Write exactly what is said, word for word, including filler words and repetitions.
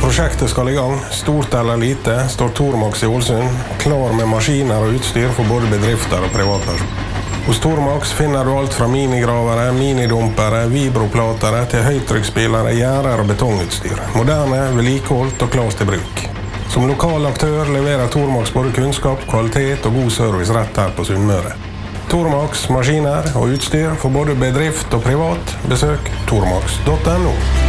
Prosjektet skal i gang, stort eller lite, står Tormax i Ålesund, klar med maskiner og utstyr for både bedrifter og privatpersoner. Hos Tormax finner du alt fra minigravere, minidumpere, vibroplatere til høytrykksspillere, gjerder og betongutstyr. Moderne, vedlikeholdt og klart til bruk. Som lokal aktør leverer Tormax både kunnskap, kvalitet og god service rett her på Sunnmøre. Tormax, maskiner og utstyr for både bedrift og privat. Besøk tormax punktum no.